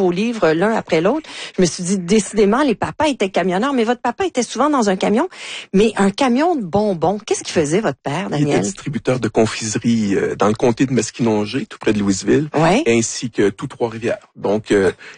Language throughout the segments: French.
vos livres l'un après l'autre, je me suis dit, décidément, les papas étaient camionneurs, mais votre papa était souvent dans un camion, mais un camion de bonbons. Qu'est-ce qu'il faisait, votre père, Daniel? Il était distributeur de confiserie dans le comté de Masquinongé, tout près de Louisville, ainsi que tout Trois-Rivières. Donc,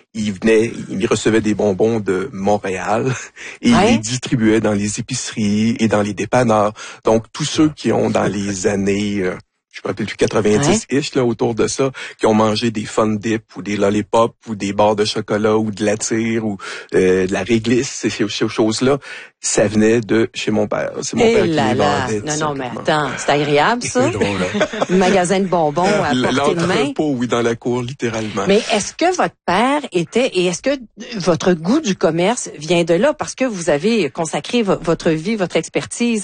il recevait des bonbons de Montréal et il les distribuait dans les épiceries et dans les dépanneurs. Donc, tous ceux qui ont dans les années... je me rappelle plus 90-ish, là, autour de ça, qui ont mangé des Fun Dip ou des lollipops ou des barres de chocolat ou de la tire ou de la réglisse, ces choses-là, ça venait de chez mon père. C'est mon père qui les vendait. Non, mais attends, c'est agréable, ça? C'est drôle, hein? Magasin de bonbons à portée de main. L'entrepôt, oui, dans la cour, littéralement. Mais est-ce que votre père et est-ce que votre goût du commerce vient de là? Parce que vous avez consacré votre vie, votre expertise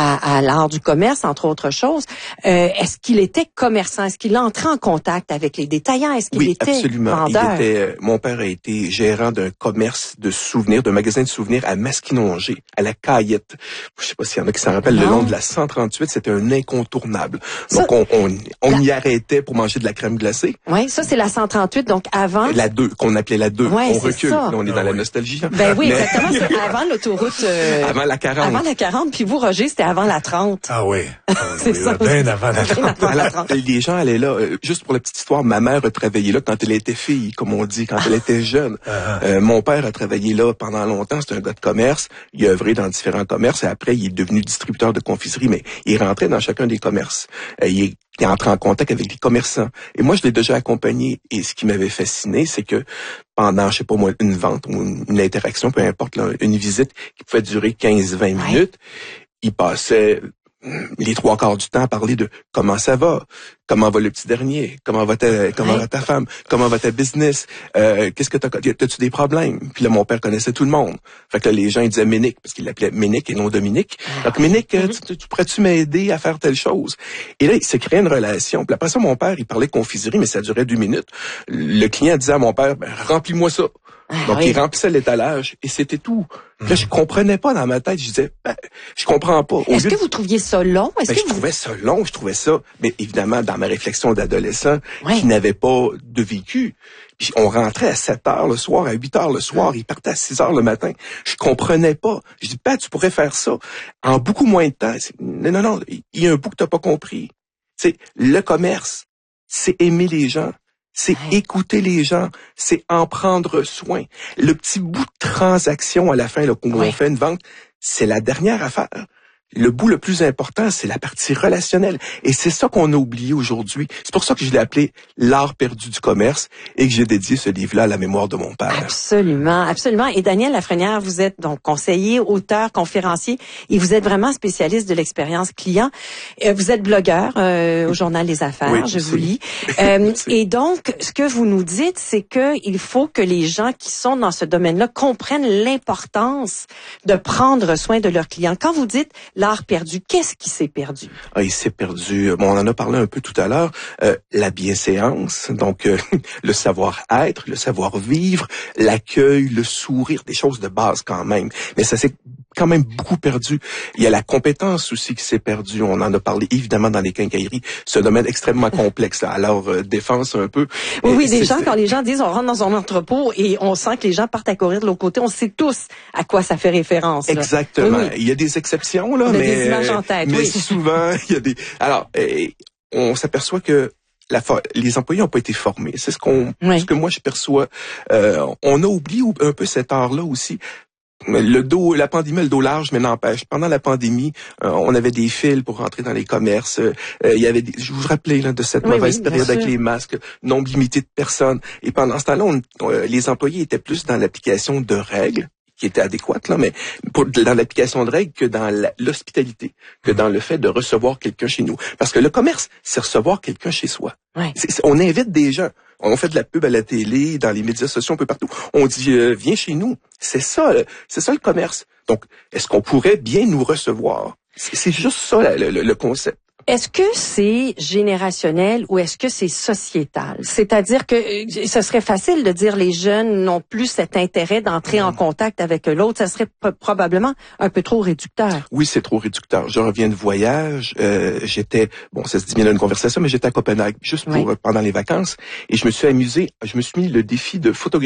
à l'art du commerce, entre autres choses. Est-ce qu'il était commerçant? Est-ce qu'il entrait en contact avec les détaillants? Est-ce qu'il était absolument. vendeur? Mon père a été gérant d'un commerce de souvenirs, d'un magasin de souvenirs à Masquinongé, à la Caillette. Je sais pas s'il y en a qui s'en rappellent, le long de la 138, c'était un incontournable. Donc, on y arrêtait pour manger de la crème glacée. Oui, ça, c'est la 138, donc avant... La 2, qu'on appelait la 2. Ouais, on recule, ça. Là, on est dans la nostalgie. Hein. Ben oui, exactement, c'est avant l'autoroute... avant la 40. Avant la 40, puis vous, Roger, c'était avant la 30. Ah oui. C'est ça. Bien avant la 30. Les gens allaient là, juste pour la petite histoire, ma mère a travaillé là quand elle était fille, comme on dit, quand elle était jeune. Mon père a travaillé là pendant longtemps, c'est un gars de commerce, il a œuvré dans différents commerces et après il est devenu distributeur de confiserie, mais il rentrait dans chacun des commerces. Il entrait en contact avec les commerçants. Et moi, je l'ai déjà accompagné et ce qui m'avait fasciné, c'est que pendant, je sais pas moi, une vente ou une interaction, peu importe, là, une visite qui pouvait durer 15-20 minutes, il passait les 3/4 du temps à parler de comment ça va le petit dernier, comment va ta femme, comment va ta business, qu'est-ce que t'as-tu des problèmes? Puis là, mon père connaissait tout le monde. Fait que là, les gens, ils disaient Ménic, parce qu'il l'appelait Ménic et non Dominique. Donc, Ménic, tu pourrais-tu m'aider à faire telle chose? Et là, il s'est créé une relation. Puis après ça, mon père, il parlait de confiserie, mais ça durait 2 minutes. Le client disait à mon père, remplis-moi ça. Donc, il remplissait l'étalage et c'était tout. Là, je comprenais pas dans ma tête. Je disais, je comprends pas. Est-ce que vous trouviez ça long? Je trouvais ça long, mais évidemment, dans ma réflexion d'adolescent, qui n'avait pas de vécu. Puis on rentrait à 7h le soir, à 8h le soir, il partait à 6h le matin. Je comprenais pas. Je dis, tu pourrais faire ça en beaucoup moins de temps. Non, il y a un bout que t'as pas compris. C'est le commerce, c'est aimer les gens. C'est écouter les gens, c'est en prendre soin. Le petit bout de transaction à la fin, là, quand on fait une vente, c'est la dernière affaire. Le bout le plus important, c'est la partie relationnelle. Et c'est ça qu'on a oublié aujourd'hui. C'est pour ça que je l'ai appelé l'art perdu du commerce et que j'ai dédié ce livre-là à la mémoire de mon père. Absolument, absolument. Et Daniel Lafrenière, vous êtes donc conseiller, auteur, conférencier et vous êtes vraiment spécialiste de l'expérience client. Vous êtes blogueur au journal Les Affaires, je vous lis. Et donc, ce que vous nous dites, c'est que il faut que les gens qui sont dans ce domaine-là comprennent l'importance de prendre soin de leurs clients. Quand vous dites l'art perdu, qu'est-ce qui s'est perdu? Il s'est perdu, on en a parlé un peu tout à l'heure, la bienséance, donc le savoir-être, le savoir-vivre, l'accueil, le sourire, des choses de base quand même. Mais ça s'est quand même beaucoup perdu. Il y a la compétence aussi qui s'est perdue. On en a parlé évidemment dans les quincailleries. C'est un domaine extrêmement complexe. Là. Alors, défense un peu. Oui, quand les gens disent on rentre dans un entrepôt et on sent que les gens partent à courir de l'autre côté, on sait tous à quoi ça fait référence. Là. Exactement. Oui. Il y a des exceptions, là, mais des images en tête, mais souvent, il y a des... Alors, on s'aperçoit que les employés n'ont pas été formés. C'est ce que moi je perçois. On a oublié un peu cet art-là aussi. La pandémie, le dos large, mais n'empêche. Pendant la pandémie, on avait des fils pour rentrer dans les commerces. Il y avait je vous rappelais de cette mauvaise période avec les masques, nombre limité de personnes. Et pendant ce temps-là, les employés étaient plus dans l'application de règles qui était adéquate, là, mais dans l'application de règles que dans l'hospitalité, que dans le fait de recevoir quelqu'un chez nous. Parce que le commerce, c'est recevoir quelqu'un chez soi. On invite des gens. On fait de la pub à la télé, dans les médias sociaux, un peu partout. On dit, viens chez nous. C'est ça le commerce. Donc, est-ce qu'on pourrait bien nous recevoir? C'est juste ça, le concept. Est-ce que c'est générationnel ou est-ce que c'est sociétal? C'est-à-dire que ce serait facile de dire les jeunes n'ont plus cet intérêt d'entrer en contact avec l'autre. Ça serait probablement un peu trop réducteur. Oui, c'est trop réducteur. Je reviens de voyage. J'étais, ça se dit bien dans une conversation, mais j'étais à Copenhague juste pendant les vacances et je me suis amusé. Je me suis mis le défi de photographier